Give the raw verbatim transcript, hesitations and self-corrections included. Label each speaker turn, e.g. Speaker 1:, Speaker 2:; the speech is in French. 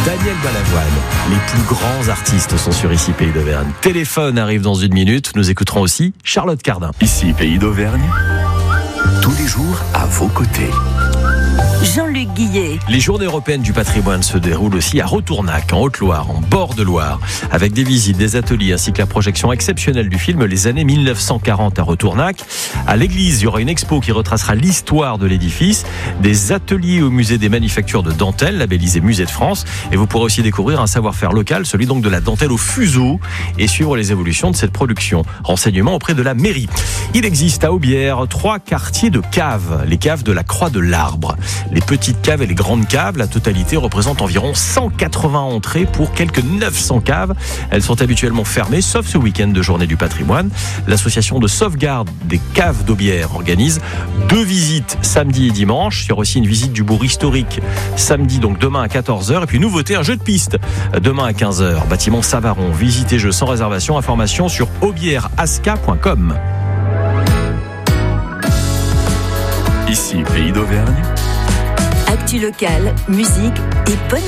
Speaker 1: Daniel Balavoine. Les plus grands artistes sont sur Ici Pays d'Auvergne. Téléphone arrive dans une minute. Nous écouterons aussi Charlotte Cardin.
Speaker 2: Ici Pays d'Auvergne, tous les jours à vos côtés.
Speaker 3: Jean-Luc Guillet.
Speaker 1: Les journées européennes du patrimoine se déroulent aussi à Retournac, en Haute-Loire, en bord de Loire, avec des visites, des ateliers ainsi que la projection exceptionnelle du film Les années mille neuf cent quarante à Retournac. À l'église, il y aura une expo qui retracera l'histoire de l'édifice, des ateliers au musée des manufactures de dentelle, labellisé Musée de France, et vous pourrez aussi découvrir un savoir-faire local, celui donc de la dentelle au fuseau, et suivre les évolutions de cette production. Renseignements auprès de la mairie. Il existe à Aubière trois quartiers de caves, les caves de la Croix de l'Arbre. Les petites caves et les grandes caves, la totalité représente environ cent quatre-vingts entrées pour quelques neuf cents caves. Elles sont habituellement fermées, sauf ce week-end de journée du patrimoine. L'association de sauvegarde des caves d'Aubière organise deux visites samedi et dimanche. Il y aura aussi une visite du bourg historique samedi, donc demain à quatorze heures. Et puis nouveauté, un jeu de piste demain à quinze heures. Bâtiment Savaron, visite et jeux sans réservation. Information sur aubière asca point com.
Speaker 2: Ici Pays d'Auvergne.
Speaker 3: Actu locale, musique et bonne